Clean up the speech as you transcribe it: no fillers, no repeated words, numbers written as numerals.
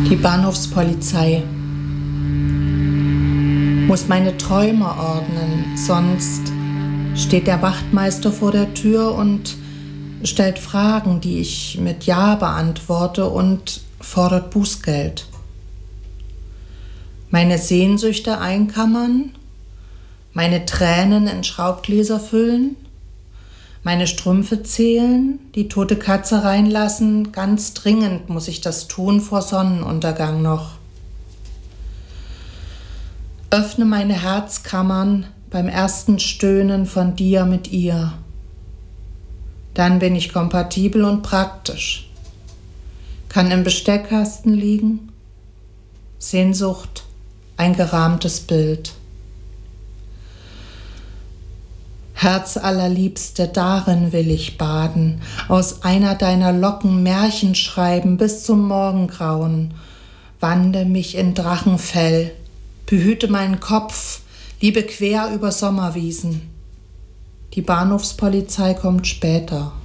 Die Bahnhofspolizei muss meine Träume ordnen, sonst steht der Wachtmeister vor der Tür und stellt Fragen, die ich mit Ja beantworte und fordert Bußgeld. Meine Sehnsüchte einkammern, meine Tränen in Schraubgläser füllen, meine Strümpfe zählen, die tote Katze reinlassen, ganz dringend muss ich das tun vor Sonnenuntergang noch. Öffne meine Herzkammern beim ersten Stöhnen von dir mit ihr. Dann bin ich kompatibel und praktisch. Kann im Besteckkasten liegen. Sehnsucht, ein gerahmtes Bild. Herzallerliebste, darin will ich baden, aus einer deiner Locken Märchen schreiben bis zum Morgengrauen. Wande mich in Drachenfell, behüte meinen Kopf, liebe quer über Sommerwiesen. Die Bahnhofspolizei kommt später.